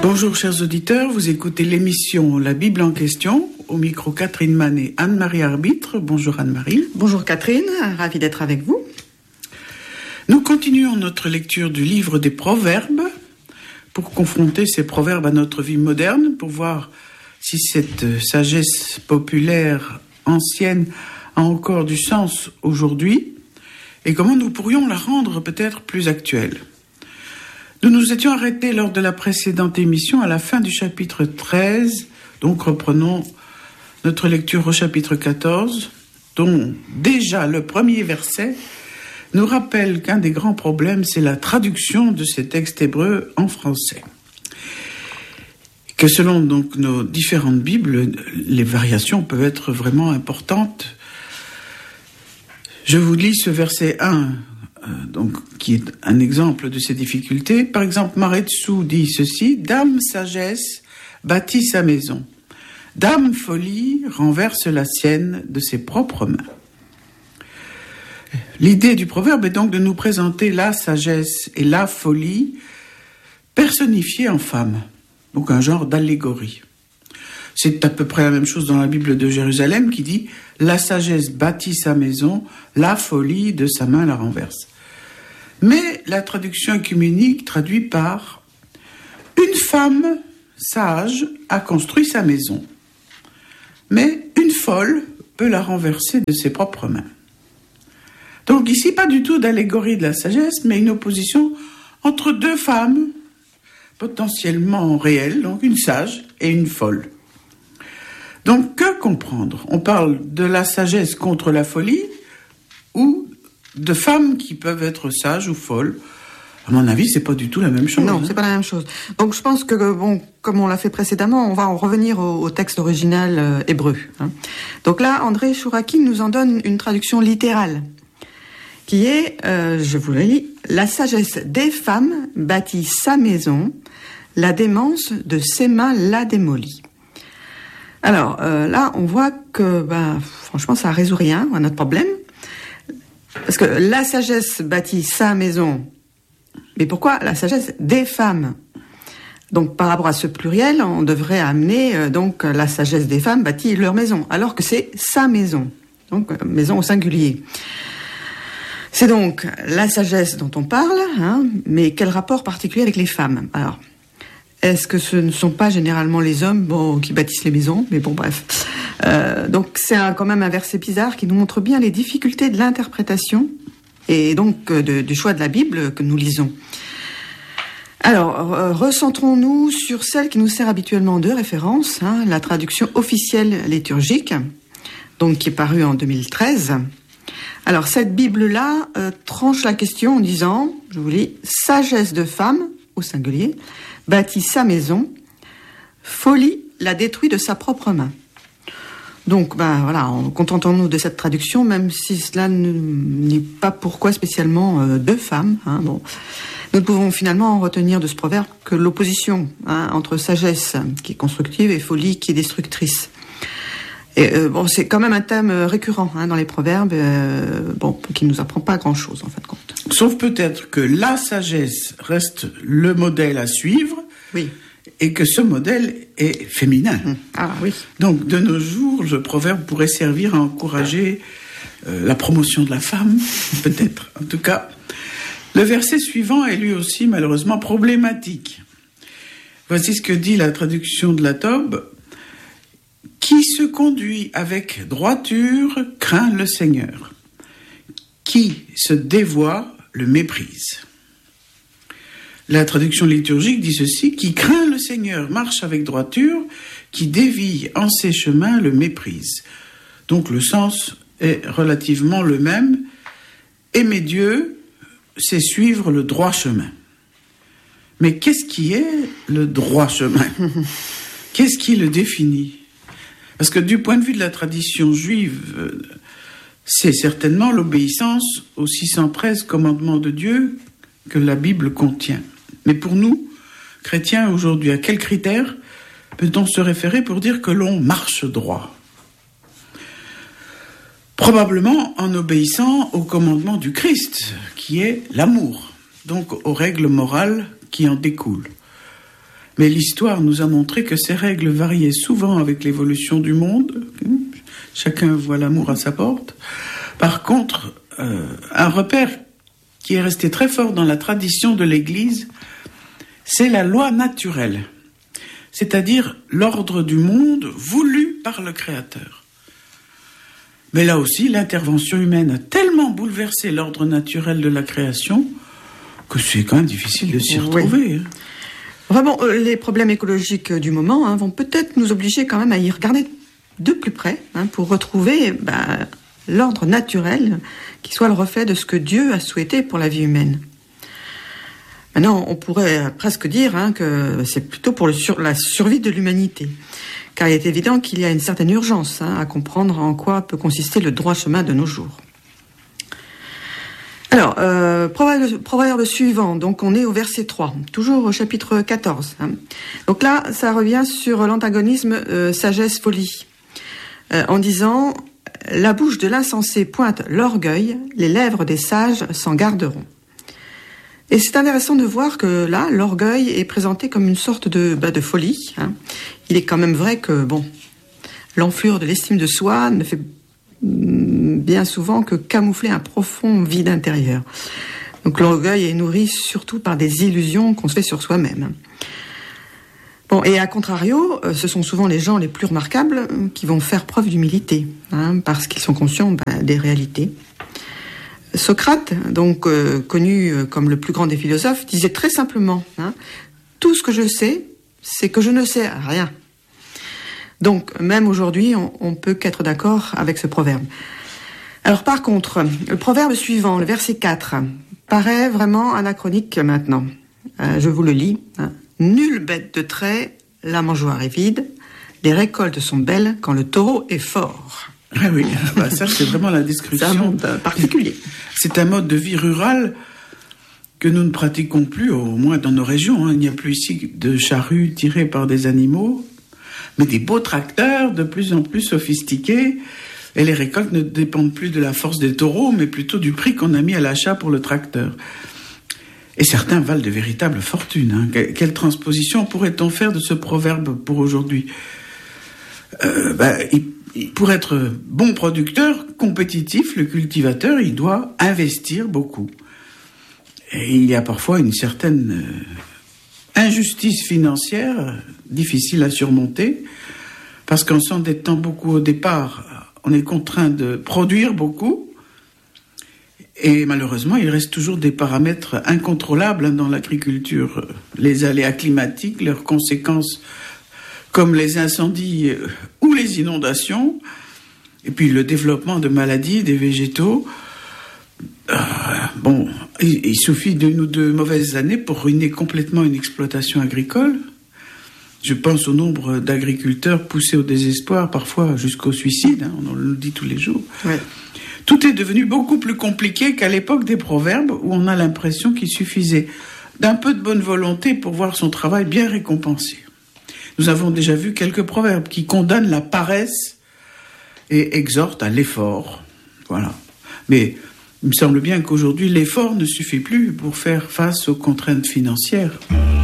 Bonjour chers auditeurs, vous écoutez l'émission La Bible en question, au micro Catherine Mann et Anne-Marie Arbitre. Bonjour Anne-Marie. Bonjour Catherine, ravie d'être avec vous. Nous continuons notre lecture du livre des Proverbes pour confronter ces proverbes à notre vie moderne, pour voir si cette sagesse populaire ancienne a encore du sens aujourd'hui et comment nous pourrions la rendre peut-être plus actuelle. Nous nous étions arrêtés lors de la précédente émission à la fin du chapitre 13, donc reprenons notre lecture au chapitre 14, dont déjà le premier verset nous rappelle qu'un des grands problèmes, c'est la traduction de ces textes hébreux en français. Que selon donc nos différentes Bibles, les variations peuvent être vraiment importantes. Je vous lis ce verset 1, qui est un exemple de ces difficultés. Par exemple, Maretsu dit ceci: Dame sagesse bâtit sa maison. Dame folie renverse la sienne de ses propres mains. L'idée du proverbe est donc de nous présenter la sagesse et la folie personnifiées en femme, donc un genre d'allégorie. C'est à peu près la même chose dans la Bible de Jérusalem qui dit « La sagesse bâtit sa maison, la folie de sa main la renverse ». Mais la traduction œcuménique traduit par « Une femme sage a construit sa maison, mais une folle peut la renverser de ses propres mains ». Donc ici, pas du tout d'allégorie de la sagesse, mais une opposition entre deux femmes potentiellement réelles, donc une sage et une folle. Donc que comprendre ? On parle de la sagesse contre la folie ou de femmes qui peuvent être sages ou folles. À mon avis, c'est pas du tout la même chose. Non, c'est pas la même chose. Donc je pense que, comme on l'a fait précédemment, on va en revenir au texte original hébreu. Donc là, André Chouraki nous en donne une traduction littérale, qui est, je vous le lis, « La sagesse des femmes bâtit sa maison, la démence de ses mains la démolit ». Alors là, on voit que, franchement, ça résout rien à notre problème, parce que la sagesse bâtit sa maison, mais pourquoi la sagesse des femmes ? Donc par rapport à ce pluriel, on devrait amener donc la sagesse des femmes bâtit leur maison, alors que c'est sa maison, donc maison au singulier. C'est donc la sagesse dont on parle, mais quel rapport particulier avec les femmes ? Alors, est-ce que ce ne sont pas généralement les hommes qui bâtissent les maisons ? Mais bon, bref. Donc c'est quand même un verset bizarre qui nous montre bien les difficultés de l'interprétation et donc du choix de la Bible que nous lisons. Alors, recentrons-nous sur celle qui nous sert habituellement de référence, la traduction officielle liturgique, donc qui est parue en 2013. Alors, cette Bible-là tranche la question en disant, je vous lis, « Sagesse de femme », au singulier, « bâtit sa maison, folie la détruit de sa propre main ». Donc, contentons-nous de cette traduction, même si cela n'est pas pourquoi spécialement deux femmes. Nous pouvons finalement retenir de ce proverbe que l'opposition entre sagesse, qui est constructive, et folie, qui est destructrice. Et c'est quand même un thème récurrent dans les proverbes, qui nous apprend pas grand-chose en fin de compte. Sauf peut-être que la sagesse reste le modèle à suivre, oui, et que ce modèle est féminin. Ah oui. Donc de nos jours, le proverbe pourrait servir à encourager la promotion de la femme, peut-être. En tout cas, le verset suivant est lui aussi malheureusement problématique. Voici ce que dit la traduction de la Tob. Qui se conduit avec droiture craint le Seigneur. Qui se dévoie le méprise. La traduction liturgique dit ceci: qui craint le Seigneur marche avec droiture, qui dévie en ses chemins le méprise. Donc le sens est relativement le même. Aimer Dieu, c'est suivre le droit chemin. Mais qu'est-ce qui est le droit chemin ? Qu'est-ce qui le définit ? Parce que du point de vue de la tradition juive, c'est certainement l'obéissance aux 613 commandements de Dieu que la Bible contient. Mais pour nous, chrétiens aujourd'hui, à quels critères peut-on se référer pour dire que l'on marche droit ? Probablement en obéissant au commandement du Christ, qui est l'amour, donc aux règles morales qui en découlent. Mais l'histoire nous a montré que ces règles variaient souvent avec l'évolution du monde. Chacun voit l'amour à sa porte. Par contre, un repère qui est resté très fort dans la tradition de l'Église, c'est la loi naturelle, c'est-à-dire l'ordre du monde voulu par le Créateur. Mais là aussi, l'intervention humaine a tellement bouleversé l'ordre naturel de la création que c'est quand même difficile de s'y retrouver. Oui. Vraiment, les problèmes écologiques du moment vont peut-être nous obliger quand même à y regarder de plus près pour retrouver l'ordre naturel qui soit le reflet de ce que Dieu a souhaité pour la vie humaine. Maintenant, on pourrait presque dire que c'est plutôt pour la survie de l'humanité, car il est évident qu'il y a une certaine urgence à comprendre en quoi peut consister le droit chemin de nos jours. Alors, proverbe suivant, donc on est au verset 3, toujours au chapitre 14. Donc là, ça revient sur l'antagonisme sagesse-folie, en disant « La bouche de l'insensé pointe l'orgueil, les lèvres des sages s'en garderont ». Et c'est intéressant de voir que là, l'orgueil est présenté comme une sorte de folie. Il est quand même vrai que, l'enflure de l'estime de soi ne fait bien souvent que camoufler un profond vide intérieur. Donc l'orgueil est nourri surtout par des illusions qu'on se fait sur soi-même. Et à contrario, ce sont souvent les gens les plus remarquables qui vont faire preuve d'humilité, parce qu'ils sont conscients des réalités. Socrate, donc connu comme le plus grand des philosophes, disait très simplement « Tout ce que je sais, c'est que je ne sais rien ». Donc, même aujourd'hui, on ne peut qu'être d'accord avec ce proverbe. Alors, par contre, le proverbe suivant, le verset 4, paraît vraiment anachronique maintenant. Je vous le lis. Nulle bête de trait, la mangeoire est vide, les récoltes sont belles quand le taureau est fort. Ah oui, ça c'est vraiment la description. C'est un monde particulier. C'est un mode de vie rural que nous ne pratiquons plus, au moins dans nos régions. Il n'y a plus ici de charrues tirées par des animaux, mais des beaux tracteurs de plus en plus sophistiqués. Et les récoltes ne dépendent plus de la force des taureaux, mais plutôt du prix qu'on a mis à l'achat pour le tracteur. Et certains valent de véritables fortunes. Quelle transposition pourrait-on faire de ce proverbe pour aujourd'hui ? Pour être bon producteur, compétitif, le cultivateur, il doit investir beaucoup. Et il y a parfois une certaine injustice financière difficile à surmonter, parce qu'en s'endettant beaucoup au départ, on est contraint de produire beaucoup, et malheureusement, il reste toujours des paramètres incontrôlables dans l'agriculture. Les aléas climatiques, leurs conséquences comme les incendies ou les inondations, et puis le développement de maladies des végétaux. Il suffit d'une ou deux mauvaises années pour ruiner complètement une exploitation agricole. Je pense au nombre d'agriculteurs poussés au désespoir, parfois jusqu'au suicide, on le dit tous les jours. Ouais. Tout est devenu beaucoup plus compliqué qu'à l'époque des proverbes, où on a l'impression qu'il suffisait d'un peu de bonne volonté pour voir son travail bien récompensé. Nous avons déjà vu quelques proverbes qui condamnent la paresse et exhortent à l'effort. Voilà. Mais il me semble bien qu'aujourd'hui, l'effort ne suffit plus pour faire face aux contraintes financières.